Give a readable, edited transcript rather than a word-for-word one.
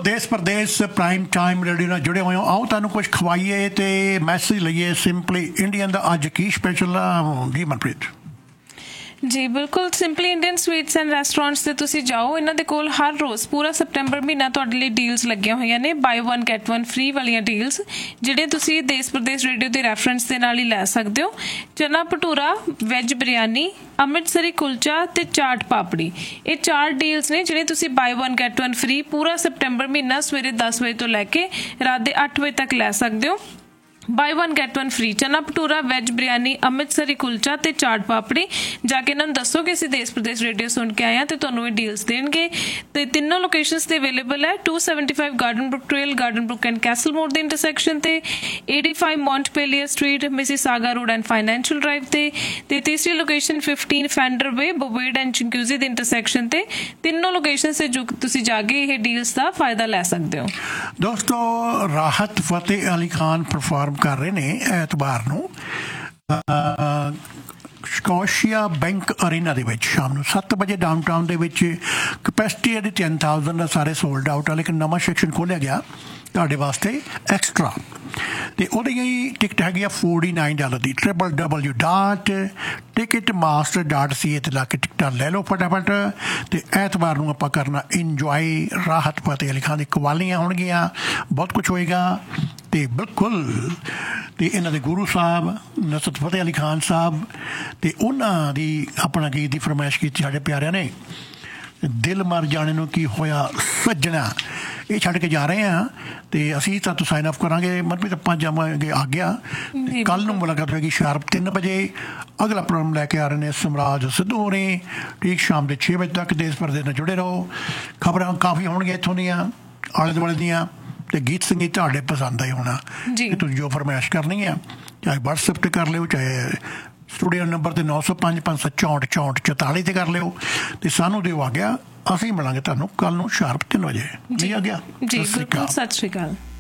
देश प्रदेश prime time radio ਨਾਲ ਜੁੜੇ ਹੋਏ ਹੋ। ਆਓ ਤੁਹਾਨੂੰ ਕੁਝ ਖਵਾਈਏ ਤੇ ਮੈਸੇਜ ਲਈਏ। ਸਿੰਪਲੀ ਇੰਡੀਅਨ ਦਾ ਅੱਜ ਕੀ ਸਪੈਸ਼ਲ ਆ ਜੀ ਮਨਪ੍ਰੀਤ? ਜੀ ਬਿਲਕੁਲ, simply Indian sweets and restaurants 'ਤੇ ਤੁਸੀਂ ਜਾਓ। ਇਹਨਾਂ ਦੇ ਕੋਲ ਹਰ ਰੋਜ਼ ਪੂਰਾ ਸਪਟੈਂਬਰ ਮਹੀਨਾ ਤੁਹਾਡੇ ਲਈ ਡੀਲਸ ਲੱਗੀਆਂ ਹੋਈਆਂ ਨੇ, ਬਾਈ 1 get 1 ਫ੍ਰੀ ਵਾਲੀਆਂ ਡੀਲਸ, ਜਿਹੜੇ ਤੁਸੀਂ ਦੇਸ਼ ਪ੍ਰਦੇਸ਼ ਰੇਡੀਓ ਦੇ ਰੈਫਰੈਂਸ ਦੇ ਨਾਲ ਹੀ ਲੈ ਸਕਦੇ ਹੋ। ਚਨਾ ਭਟੂਰਾ, ਵੈਜ ਬਿਰਿਆਨੀ, ਅੰਮ੍ਰਿਤਸਰੀ ਕੁਲਚਾ ਤੇ ਚਾਟ ਪਾਪੜੀ, ਇਹ 4 ਡੀਲਸ ਨੇ ਜਿਹੜੇ ਤੁਸੀਂ ਬਾਈ 1 get 1 ਫ੍ਰੀ ਪੂਰਾ ਸਪਟੈਂਬਰ ਮਹੀਨਾ ਸਵੇਰੇ 10 ਵਜੇ ਤੋਂ ਲੈ ਕੇ ਰਾਤ ਦੇ 8 ਵਜੇ ਤੱਕ ਲੈ ਸਕਦੇ ਹੋ। ਬਾਈ 1 get 1 ਫ੍ਰੀ ਚਨਾ ਭਟੂਰਾ, ਵੈਜ ਬਿਰਿਆਨੀ, ਅੰਮ੍ਰਿਤਸਰੀ ਕੁਲਚਾ ਤੇ ਚਾਟ ਪਾਪੜੀ। ਜਾ ਕੇ ਇਹਨਾਂ ਨੂੰ ਦੱਸੋ ਕਿ ਅਸੀਂ ਦੇਸ਼ ਪ੍ਰਦੇਸ਼ ਰੇਡੀਓ ਸੁਣ ਕੇ ਆਏ ਹਾਂ ਤੇ ਤੁਹਾਨੂੰ ਇਹ ਡੀਲਸ ਦੇਣਗੇ। ਤੇ ਤਿੰਨੋਂ ਲੋਕੇਸ਼ਨਸ ਤੇ ਅਵੇਲੇਬਲ ਹੈ। 275 garden Brook trail, garden Brook and Castell ਮੋੜ ਦੇ ਇੰਟਰਸੈਕਸ਼ਨ ਤੇ, 85 ਮੌਂਟਪੇਲੀਅਰ street, Mississauga road and financial drive ਤੇ ਤੀਸਰੀ ਲੋਕੇਸ਼ਨ 15 ਫੈਂਡਰ ਵੇ, ਬੋਵੇਡ ਐਂਡ ਚਿੰਕੂਜ਼ੀ ਦੇ ਇੰਟਰਸੈਕਸ਼ਨ ਤੇ। ਤਿੰਨੋਂ ਲੋਕੇਸ਼ਨ ਤੇ ਤੁਸੀਂ ਜਾ ਕੇ ਇਹ ਡੀਲਸ ਦਾ ਫਾਇਦਾ ਲੈ ਸਕਦੇ ਹੋ। ਦੋਸਤੋ, ਰਾਹਤ ਫਤਿਹ ਅਲੀ ਖਾਨ ਪਰਫਾਰਮ ਕਰ ਰਹੇ ਨੇ ਐਤਵਾਰ ਨੂੰ ਸਕੋਸ਼ੀਆ ਬੈਂਕ ਅਰੀਨਾ ਦੇ ਵਿੱਚ ਸ਼ਾਮ ਨੂੰ 7 ਵਜੇ ਡਾਊਨਟਾਊਨ ਦੇ ਵਿੱਚ। ਕਪੈਸਿਟੀ ਇਹਦੀ 10,000 ਦਾ, ਸਾਰੇ ਸੋਲਡ ਆਊਟ ਆ, ਲੇਕਿਨ ਨਵਾਂ ਸੈਕਸ਼ਨ ਖੋਲ੍ਹਿਆ ਗਿਆ ਤੁਹਾਡੇ ਵਾਸਤੇ ਐਕਸਟਰਾ, ਤੇ ਉਹਦੀ ਟਿਕਟ ਹੈਗੀ ਆ $49 ਦੀ। www.ticketmaster.ca ਤੇ ਲਾ ਕੇ ਟਿਕਟਾਂ ਲੈ ਲਓ ਫਟਾਫਟ। ਤੇ ਐਤਵਾਰ ਨੂੰ ਆਪਾਂ ਕਰਨਾ ਇੰਜੋਏ। ਰਾਹਤ ਫਤਿਹ ਅਲੀ ਖਾਨ ਦੀ ਕਵਾਲੀਆਂ ਹੋਣਗੀਆਂ, ਬਹੁਤ ਕੁਛ ਹੋਏਗਾ। ਤੇ ਬਿਲਕੁਲ, ਤੇ ਇਹਨਾਂ ਦੇ ਗੁਰੂ ਸਾਹਿਬ ਨੁਸਰਤ ਫਤਿਹ ਅਲੀ ਖਾਨ ਸਾਹਿਬ ਤੇ ਉਹਨਾਂ ਦੀ ਆਪਣਾ ਗੀਤ ਦੀ ਫਰਮਾਇਸ਼ ਕੀਤੀ ਸਾਡੇ ਪਿਆਰਿਆਂ ਨੇ। ਦਿਲ ਮਰ ਜਾਣੇ ਨੂੰ ਕੀ ਹੋਇਆ ਸੱਜਣਾ, ਇਹ ਛੱਡ ਕੇ ਜਾ ਰਹੇ ਹਾਂ ਤੇ ਅਸੀਂ ਤੁਹਾਨੂੰ ਸਾਈਨ ਆਫ ਕਰਾਂਗੇ। ਮਨਪ੍ਰੀਤ ਆਪਾਂ ਜਾਵਾਂਗੇ ਆ ਗਿਆ। ਕੱਲ੍ਹ ਨੂੰ ਮੁਲਾਕਾਤ ਹੋਏਗੀ ਸ਼ਾਰਪ 3 ਵਜੇ। ਅਗਲਾ ਪ੍ਰੋਗਰਾਮ ਲੈ ਕੇ ਆ ਰਹੇ ਨੇ ਸਮਰਾਜ ਸਿੱਧੂ ਹੋਣੀ, ਠੀਕ ਸ਼ਾਮ ਦੇ 6 ਵਜੇ ਤੱਕ। ਦੇਸ਼ ਪ੍ਰਦੇਸ਼ ਨਾਲ ਜੁੜੇ ਰਹੋ। ਖਬਰਾਂ ਕਾਫੀ ਹੋਣਗੀਆਂ ਇੱਥੋਂ ਦੀਆਂ, ਆਲੇ ਦੁਆਲੇ ਦੀਆਂ, ਤੇ ਗੀਤ ਸੰਗੀਤ ਤੁਹਾਡੇ ਪਸੰਦ ਆਈ ਹੋਣਾ। ਤੁਸੀਂ ਜੋ ਫਰਮਾਇਸ਼ ਕਰਨੀ ਆ ਚਾਹੇ ਵਟਸਐਪ 'ਤੇ ਕਰ ਲਿਓ, ਚਾਹੇ ਸਟੂਡੀਓ ਨੰਬਰ 'ਤੇ 905-564-6444 'ਤੇ ਕਰ ਲਿਓ। ਤੇ ਸਾਨੂੰ ਦਿਓ ਆ ਗਿਆ। ਅਸੀਂ ਮਿਲਾਂਗੇ ਤੁਹਾਨੂੰ ਕੱਲ੍ਹ ਨੂੰ ਸ਼ਾਰਪ 3 ਵਜੇ। ਜੀ ਆ ਗਿਆ। ਜੀ ਬਿਲਕੁਲ, ਸਤਿ ਸ਼੍ਰੀ ਅਕਾਲ।